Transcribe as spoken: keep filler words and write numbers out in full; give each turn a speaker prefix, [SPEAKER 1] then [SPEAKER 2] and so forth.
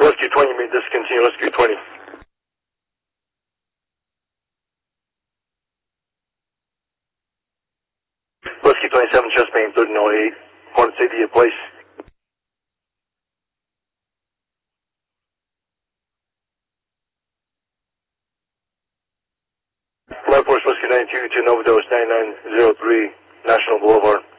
[SPEAKER 1] Rescue twenty, you may discontinue Rescue twenty. Rescue twenty-seven, chest pain thirteen oh eight. Port safety at place. Flight Force Rescue ninety-two to an overdose nine nine zero three National Boulevard.